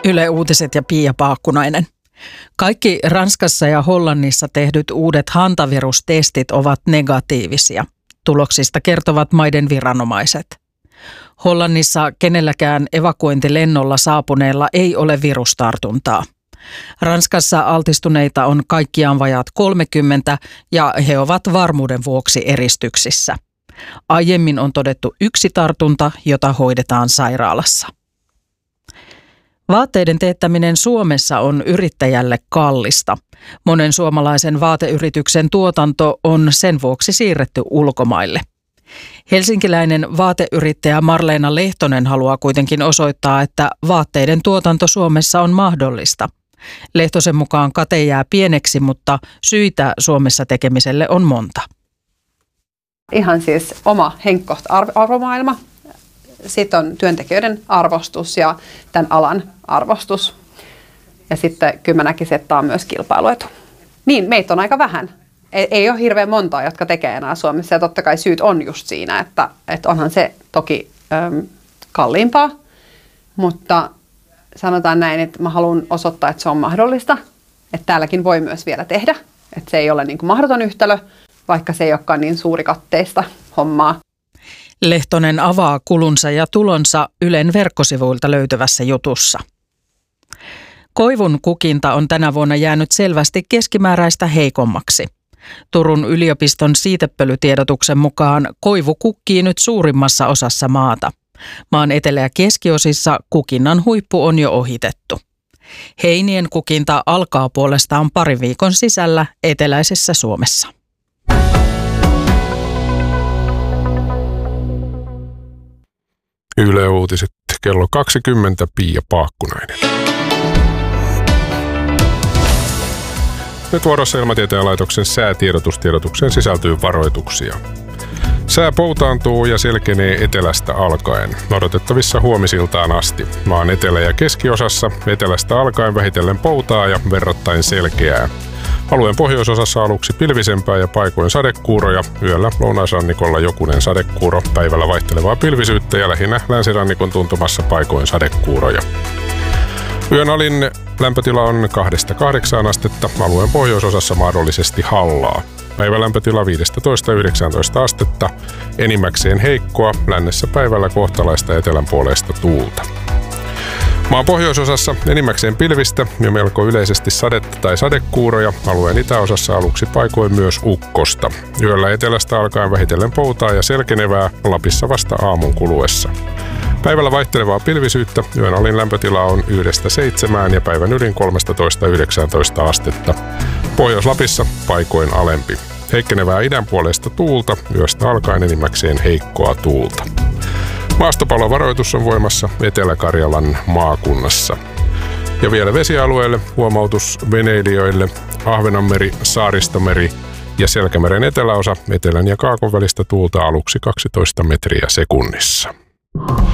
Yle Uutiset ja Pia Paakkunainen. Kaikki Ranskassa ja Hollannissa tehdyt uudet hantavirustestit ovat negatiivisia. Tuloksista kertovat maiden viranomaiset. Hollannissa kenelläkään evakuointilennolla saapuneella ei ole virustartuntaa. Ranskassa altistuneita on kaikkiaan vajaat 30 ja he ovat varmuuden vuoksi eristyksissä. Aiemmin on todettu 1 tartunta, jota hoidetaan sairaalassa. Vaatteiden teettäminen Suomessa on yrittäjälle kallista. Monen suomalaisen vaateyrityksen tuotanto on sen vuoksi siirretty ulkomaille. Helsinkiläinen vaateyrittäjä Marleena Lehtonen haluaa kuitenkin osoittaa, että vaatteiden tuotanto Suomessa on mahdollista. Lehtosen mukaan kate jää pieneksi, mutta syitä Suomessa tekemiselle on monta. Ihan siis oma henkkohta arvomaailma. Sitten on työntekijöiden arvostus ja tämän alan arvostus. Ja sitten kyllä mä näkisin, että tämä on myös kilpailuetu. Niin, meitä on aika vähän. Ei ole hirveän montaa, jotka tekee enää Suomessa. Ja totta kai syyt on just siinä, että onhan se toki kalliimpaa. Mutta sanotaan näin, että mä haluan osoittaa, että se on mahdollista. Että täälläkin voi myös vielä tehdä. Että se ei ole niin kuin mahdoton yhtälö, vaikka se ei olekaan niin suurikatteista hommaa. Lehtonen avaa kulunsa ja tulonsa Ylen verkkosivuilta löytyvässä jutussa. Koivun kukinta on tänä vuonna jäänyt selvästi keskimääräistä heikommaksi. Turun yliopiston siitepölytiedotuksen mukaan koivu kukkii nyt suurimmassa osassa maata. Maan etelä- ja keskiosissa kukinnan huippu on jo ohitettu. Heinien kukinta alkaa puolestaan parin viikon sisällä eteläisessä Suomessa. Yle Uutiset kello 20, Pia Paakkunainen. Nyt vuorossa Ilmatieteen laitoksen säätiedotustiedotukseen sisältyy varoituksia. Sää poutaantuu ja selkenee etelästä alkaen, odotettavissa huomisiltaan asti. Maan etelä- ja keskiosassa etelästä alkaen vähitellen poutaa ja verrattain selkeää. Alueen pohjoisosassa aluksi pilvisempää ja paikoin sadekuuroja, yöllä lounaisrannikolla jokunen sadekuuro, päivällä vaihtelevaa pilvisyyttä ja lähinnä länsirannikon tuntumassa paikoin sadekuuroja. Yön alin lämpötila on 2-8 astetta, alueen pohjoisosassa mahdollisesti hallaa. Päivälämpötila 15-19 astetta, enimmäkseen heikkoa, lännessä päivällä kohtalaista etelänpuoleista tuulta. Maan pohjoisosassa enimmäkseen pilvistä ja melko yleisesti sadetta tai sadekuuroja, alueen itäosassa aluksi paikoin myös ukkosta. Yöllä etelästä alkaen vähitellen poutaa ja selkenevää, Lapissa vasta aamun kuluessa. Päivällä vaihtelevaa pilvisyyttä, yön alin lämpötila on 1-7 ja päivän ylin 13-19 astetta. Pohjois-Lapissa paikoin alempi. Heikkenevää idänpuoleista tuulta, yöstä alkaen enimmäkseen heikkoa tuulta. Maastopallovaroitus on voimassa Etelä-Karjalan maakunnassa. Ja vielä vesialueelle huomautus veneilijöille: Ahvenanmeri, Saaristomeri ja Selkämeren eteläosa, etelän ja kaakon välistä tuulta aluksi 12 metriä sekunnissa.